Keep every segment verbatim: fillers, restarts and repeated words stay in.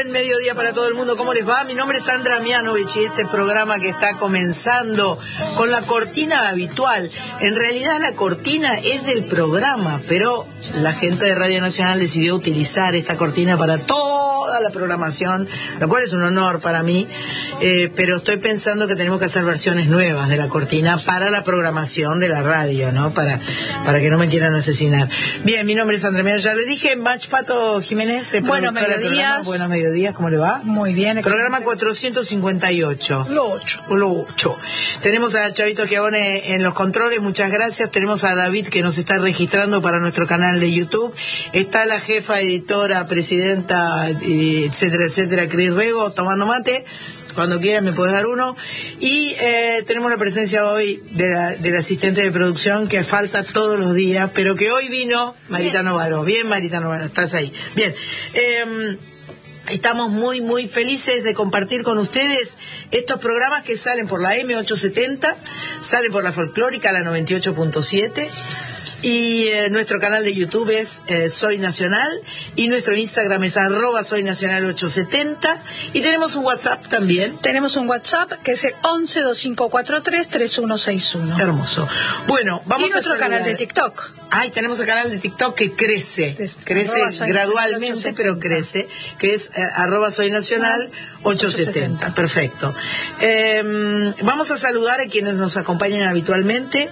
Buen mediodía para todo el mundo. ¿Cómo les va? Mi nombre es Sandra Mianovich y este programa que está comenzando con la cortina habitual. En realidad la cortina es del programa, pero la gente de Radio Nacional decidió utilizar esta cortina para toda la programación, lo cual es un honor para mí, eh, pero estoy pensando que tenemos que hacer versiones nuevas de la cortina para la programación de la radio, ¿no? Para, para que no me quieran asesinar. Bien, mi nombre es Sandra Mianovich, ya le dije, Mach Pato Jiménez, Buenos mediodías. Buenos mediodías, ¿cómo le va? Muy bien. Programa cuatrocientos cincuenta y ocho. Lo ocho. Lo ocho. Tenemos a Chavito Chiavone en los controles, muchas gracias. Tenemos a David que nos está registrando para nuestro canal de YouTube. Está la jefa, editora, presidenta, etcétera, etcétera, Cris Rego, tomando mate. Cuando quieran me puedes dar uno. Y eh, tenemos la presencia hoy de la, del asistente de producción que falta todos los días, pero que hoy vino Marita Novaro. Bien, Marita Novaro, estás ahí. Bien. Eh, Estamos muy, muy felices de compartir con ustedes estos programas que salen por la eme ochocientos setenta, salen por la folclórica, la noventa y ocho punto siete, y eh, nuestro canal de YouTube es eh, Soy Nacional, y nuestro Instagram es arroba Soy Nacional ochocientos setenta, y tenemos un WhatsApp también. Tenemos un WhatsApp que es el once veinticinco cuarenta y tres treinta y uno sesenta y uno. Hermoso. Bueno, vamos y a nuestro saludar. Canal de TikTok. Ay, tenemos el canal de TikTok que crece, Des, crece gradualmente, pero crece, que es eh, arroba Soy Nacional ochocientos setenta. Perfecto. Eh, vamos a saludar a quienes nos acompañan habitualmente.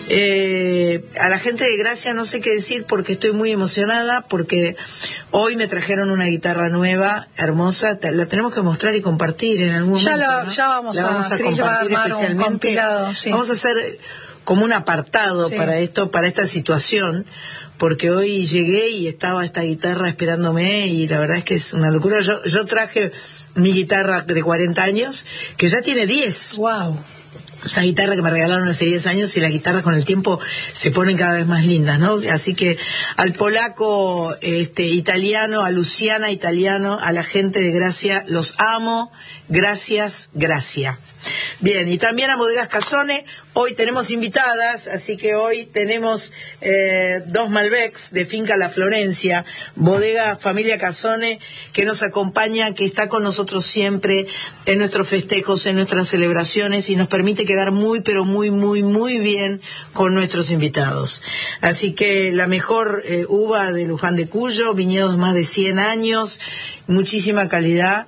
Eh, a la gente de Gracia no sé qué decir porque estoy muy emocionada, porque hoy me trajeron una guitarra nueva, hermosa, la tenemos que mostrar y compartir en algún momento. Ya, lo, ¿no? ya vamos, la vamos a, a compartir especialmente. Un compilado, sí. Vamos a hacer como un apartado sí. para esto, para esta situación, porque hoy llegué y estaba esta guitarra esperándome y la verdad es que es una locura. Yo, yo traje mi guitarra de cuarenta años, que ya tiene diez. Wow. Una guitarra que me regalaron hace diez años y las guitarras con el tiempo se ponen cada vez más lindas, ¿no? Así que al polaco este, italiano, a Luciana italiano, a la gente de Gracia, los amo, gracias, gracia. Bien, y también a Bodegas Casone, hoy tenemos invitadas, así que hoy tenemos eh, dos Malbecs de Finca La Florencia, Bodega Familia Casone, que nos acompaña, que está con nosotros siempre en nuestros festejos, en nuestras celebraciones, y nos permite quedar muy, pero muy, muy, muy bien con nuestros invitados. Así que la mejor eh, uva de Luján de Cuyo, viñedos más de cien años, muchísima calidad.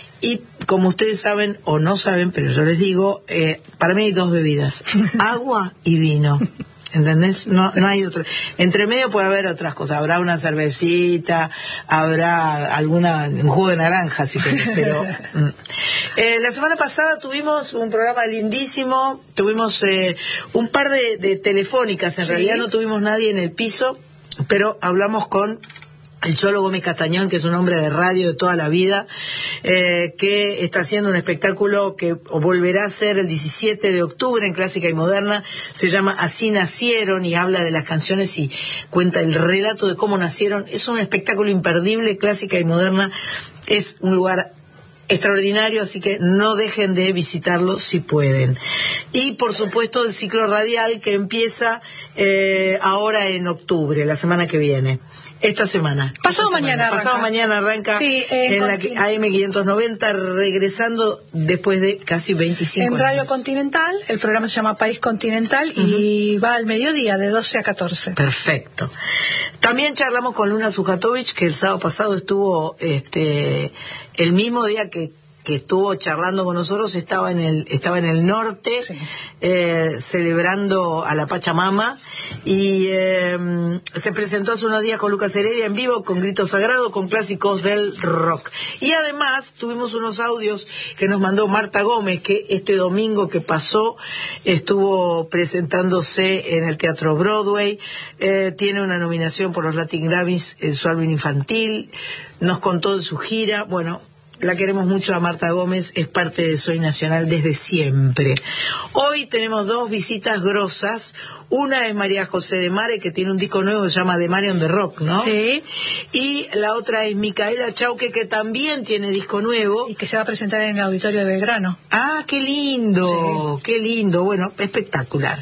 Y como ustedes saben, o no saben, pero yo les digo, eh, para mí hay dos bebidas, agua y vino, ¿entendés? No, no hay otro. Entre medio puede haber otras cosas, habrá una cervecita, habrá alguna, un jugo de naranja, si querés, pero... Mm. Eh, la semana pasada tuvimos un programa lindísimo, tuvimos eh, un par de, de telefónicas, en ¿Sí? realidad no tuvimos nadie en el piso, pero hablamos con... el Cholo Gómez Castañón, que es un hombre de radio de toda la vida, eh, que está haciendo un espectáculo que volverá a ser el diecisiete de octubre en Clásica y Moderna. Se llama Así Nacieron y habla de las canciones y cuenta el relato de cómo nacieron. Es un espectáculo imperdible. Clásica y Moderna es un lugar extraordinario, así que no dejen de visitarlo si pueden. Y por supuesto el ciclo radial que empieza eh, ahora en octubre, la semana que viene. Esta semana. Pasado esta mañana semana. arranca. Pasado mañana arranca sí, eh, en la A M quinientos noventa, regresando después de casi veinticinco en años. Radio Continental, el programa se llama País Continental, uh-huh. y va al mediodía de doce a catorce. Perfecto. También charlamos con Luna Sujatovich, que el sábado pasado estuvo este el mismo día que que estuvo charlando con nosotros, estaba en el estaba en el norte, sí. eh, celebrando a la Pachamama, y eh, se presentó hace unos días con Lucas Heredia en vivo, con Grito Sagrado, con clásicos del rock. Y además tuvimos unos audios que nos mandó Marta Gómez, que este domingo que pasó estuvo presentándose en el Teatro Broadway, eh, tiene una nominación por los Latin Grammys en su álbum infantil, nos contó de su gira, bueno... La queremos mucho a Marta Gómez, es parte de Soy Nacional desde siempre. Hoy tenemos dos visitas grosas. Una es María José de Mare, que tiene un disco nuevo que se llama The Mare on the Rock, ¿no? Sí. Y la otra es Micaela Chauque, que también tiene disco nuevo. Y que se va a presentar en el Auditorio de Belgrano. Ah, qué lindo, sí. Qué lindo. Bueno, espectacular.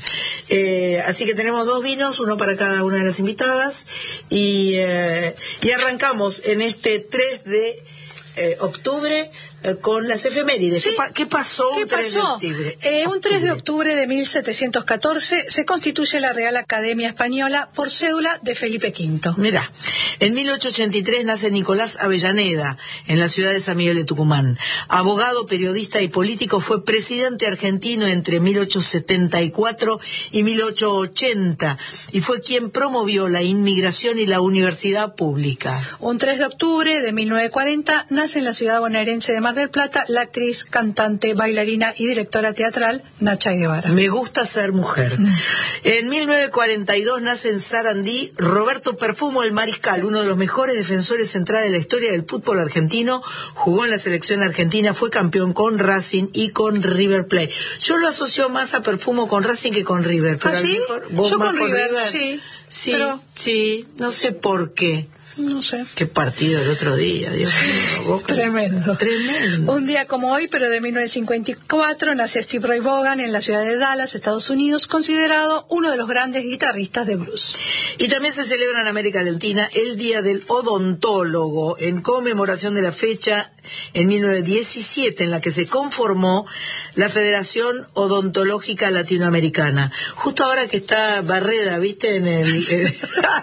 Eh, así que tenemos dos vinos, uno para cada una de las invitadas. Y, eh, y arrancamos en este tres de... eh, octubre eh, con las efemérides. Sí. ¿Qué, pa- qué pasó ¿Qué un tres pasó? de octubre? Eh, un tres de octubre de mil setecientos catorce se constituye la Real Academia Española por cédula de Felipe Quinto. Mirá, en mil ochocientos ochenta y tres nace Nicolás Avellaneda en la ciudad de San Miguel de Tucumán. Abogado, periodista y político, fue presidente argentino entre mil ochocientos setenta y cuatro y mil ochocientos ochenta y fue quien promovió la inmigración y la universidad pública. Un tres de octubre de mil novecientos cuarenta nace en la ciudad bonaerense de Mar del Plata la actriz, cantante, bailarina y directora teatral Nacha Guevara. Me gusta ser mujer. En mil novecientos cuarenta y dos nace en Sarandí Roberto Perfumo el Mariscal, uno de los mejores defensores centrales de la historia del fútbol argentino. Jugó en la selección argentina, fue campeón con Racing y con River Plate. Yo lo asocio más a Perfumo con Racing que con River. Pero ¿Ah, a lo sí? mejor vos Yo más con River, sí. Sí, Pero... sí, no sé por qué. No sé. Qué partido el otro día, Dios mío. Boca. Tremendo. Tremendo. Un día como hoy, pero de mil novecientos cincuenta y cuatro, nace Steve Ray Vaughan en la ciudad de Dallas, Estados Unidos, considerado uno de los grandes guitarristas de blues. Y también se celebra en América Latina el Día del Odontólogo, en conmemoración de la fecha en mil novecientos diecisiete en la que se conformó la Federación Odontológica Latinoamericana. Justo ahora que está Barreda, ¿viste? En el... el...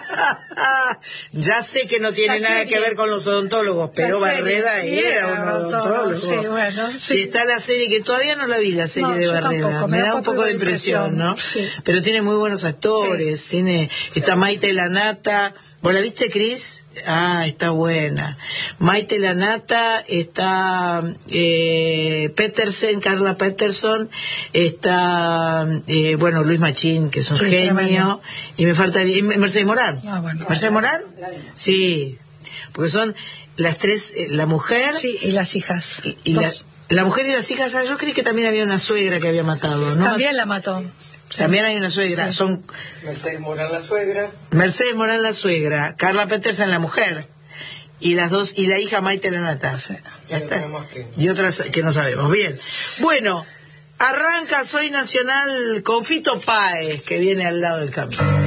ya sé que no tiene La nada serie. que ver con los odontólogos, pero La serie. Barreda era, Era un odontólogo, odontólogo. sí, bueno, sí. Y está la serie, que todavía no la vi, la serie No, de yo Barreda. tampoco, me, da un poco de impresión, ¿no? Sí. Pero tiene muy buenos actores. Sí. Tiene, está Maite Lanata. ¿Vos la viste, Cris? Ah, está buena. Maite Lanata, está eh, Petersen, Carla Peterson, está, eh, bueno, Luis Machín, que es un Sí, genio, tremendo. y me falta, y Mercedes Morán. Ah, bueno. ¿Mercedes Morán? Sí, porque son las tres, eh, la mujer... Sí, y las hijas. y, y la, Dos. la mujer y las hijas. Yo creí que también había una suegra que había matado, ¿no? También la mató. Sí. También hay una suegra. Sí. Son Mercedes Morán la suegra. Mercedes Morán la suegra, Carla Petersen la mujer, y las dos, y la hija Maite Lanata. Sí. Ya Y está. otra más que- Y otras que no sabemos. Bien. Bueno, arranca Soy Nacional con Fito Páez, que viene al lado del camino.